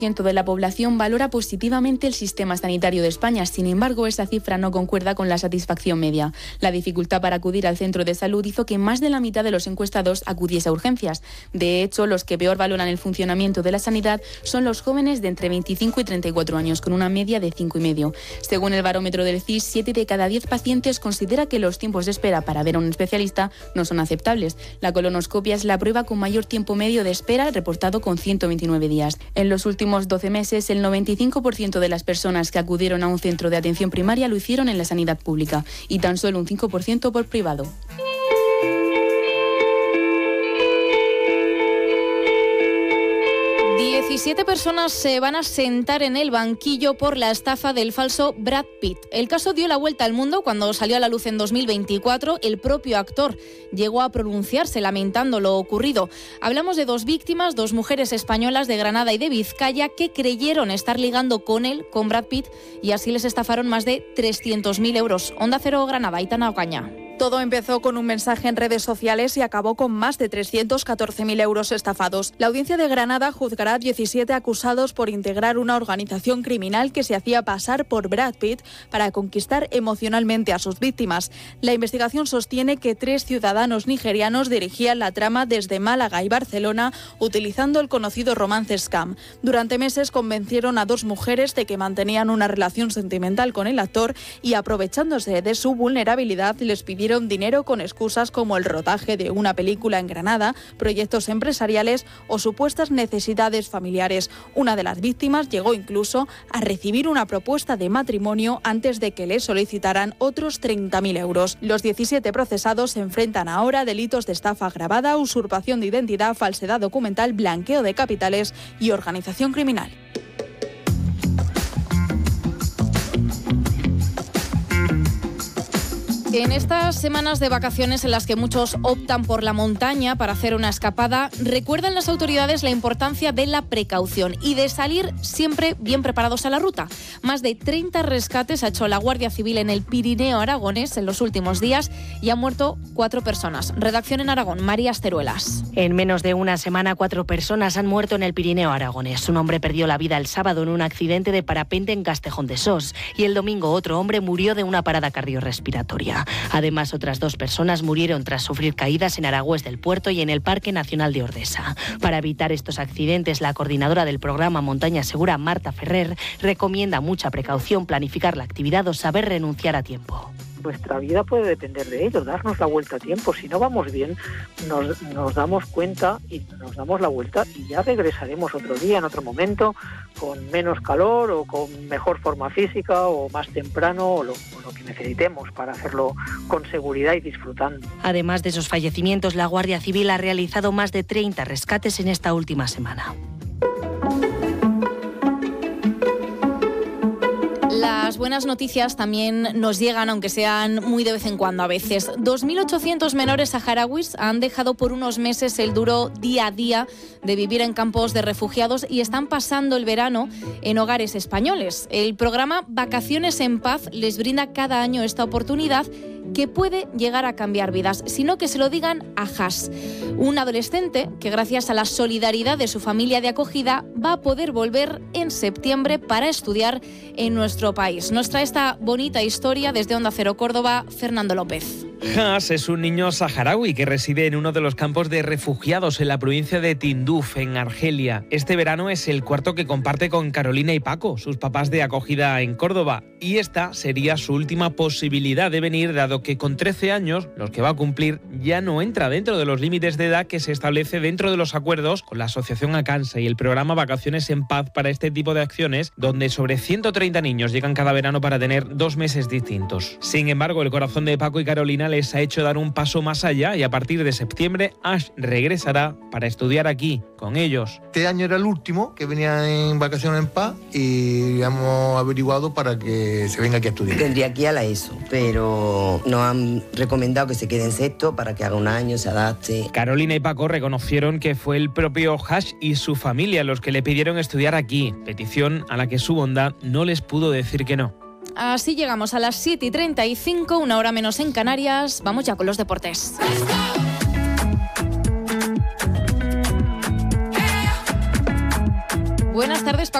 de la población valora positivamente el sistema sanitario de España. Sin embargo, esa cifra no concuerda con la satisfacción media. La dificultad para acudir al centro de salud hizo que más de la mitad de los encuestados acudiese a urgencias. De hecho, los que peor valoran el funcionamiento de la sanidad son los jóvenes de entre 25 y 34 años, con una media de 5,5. Según el barómetro del CIS, 7 de cada 10 pacientes considera que los tiempos de espera para ver a un especialista no son aceptables. La colonoscopia es la prueba con mayor tiempo medio de espera, reportado con 129 días. En los últimos 12 meses, el 95% de las personas que acudieron a un centro de atención primaria lo hicieron en la sanidad pública y tan solo un 5% por privado. 17 personas se van a sentar en el banquillo por la estafa del falso Brad Pitt. El caso dio la vuelta al mundo cuando salió a la luz en 2024. El propio actor llegó a pronunciarse lamentando lo ocurrido. Hablamos de 2 víctimas, 2 mujeres españolas de Granada y de Vizcaya que creyeron estar ligando con él, con Brad Pitt, y así les estafaron más de 300.000 euros. Onda Cero Granada, Aitana Ocaña. Todo empezó con un mensaje en redes sociales y acabó con más de 314.000 euros estafados. La audiencia de Granada juzgará a 17 acusados por integrar una organización criminal que se hacía pasar por Brad Pitt para conquistar emocionalmente a sus víctimas. La investigación sostiene que 3 ciudadanos nigerianos dirigían la trama desde Málaga y Barcelona utilizando el conocido romance scam. Durante meses convencieron a 2 mujeres de que mantenían una relación sentimental con el actor y, aprovechándose de su vulnerabilidad, les pidieron dinero con excusas como el rodaje de una película en Granada, proyectos empresariales o supuestas necesidades familiares. Una de las víctimas llegó incluso a recibir una propuesta de matrimonio antes de que le solicitaran otros 30.000 euros. Los 17 procesados se enfrentan ahora a delitos de estafa agravada, usurpación de identidad, falsedad documental, blanqueo de capitales y organización criminal. En estas semanas de vacaciones en las que muchos optan por la montaña para hacer una escapada, recuerdan las autoridades la importancia de la precaución y de salir siempre bien preparados a la ruta. Más de 30 rescates ha hecho la Guardia Civil en el Pirineo aragonés en los últimos días y han muerto 4 personas. Redacción en Aragón, María Asteruelas. En menos de una semana, 4 personas han muerto en el Pirineo aragonés. Un hombre perdió la vida el sábado en un accidente de parapente en Castejón de Sos y el domingo otro hombre murió de una parada cardiorrespiratoria. Además, otras 2 personas murieron tras sufrir caídas en Aragüés del Puerto y en el Parque Nacional de Ordesa. Para evitar estos accidentes, la coordinadora del programa Montaña Segura, Marta Ferrer, recomienda mucha precaución, planificar la actividad o saber renunciar a tiempo. Nuestra vida puede depender de ello, darnos la vuelta a tiempo. Si no vamos bien, nos damos cuenta y nos damos la vuelta y ya regresaremos otro día, en otro momento, con menos calor o con mejor forma física o más temprano o lo que necesitemos para hacerlo con seguridad y disfrutando. Además de esos fallecimientos, la Guardia Civil ha realizado más de 30 rescates en esta última semana. Las buenas noticias también nos llegan, aunque sean muy de vez en cuando a veces. 2.800 menores saharauis han dejado por unos meses el duro día a día de vivir en campos de refugiados y están pasando el verano en hogares españoles. El programa Vacaciones en Paz les brinda cada año esta oportunidad que puede llegar a cambiar vidas, sino que se lo digan a Has, un adolescente que gracias a la solidaridad de su familia de acogida va a poder volver en septiembre para estudiar en nuestro país. Nos trae esta bonita historia desde Onda Cero Córdoba, Fernando López. Has es un niño saharaui que reside en uno de los campos de refugiados en la provincia de Tinduf, en Argelia. Este verano es el cuarto que comparte con Carolina y Paco, sus papás de acogida en Córdoba. Y esta sería su última posibilidad de venir, dado que con 13 años, los que va a cumplir, ya no entra dentro de los límites de edad que se establece dentro de los acuerdos con la asociación Acansa y el programa Vacaciones en Paz para este tipo de acciones, donde sobre 130 niños llegan cada verano para tener 2 meses distintos. Sin embargo, el corazón de Paco y Carolina les ha hecho dar un paso más allá y a partir de septiembre Ash regresará para estudiar aquí, con ellos. Este año era el último que venía en Vacaciones en Paz y hemos averiguado para que se venga aquí a estudiar. Tendría que ir a la ESO, pero nos han recomendado que se quede en sexto para que haga un año, se adapte. Carolina y Paco reconocieron que fue el propio Ash y su familia los que le pidieron estudiar aquí, petición a la que su bondad no les pudo decir que no. Así llegamos a las 7:35, una hora menos en Canarias. Vamos ya con los deportes. Buenas tardes, Paco.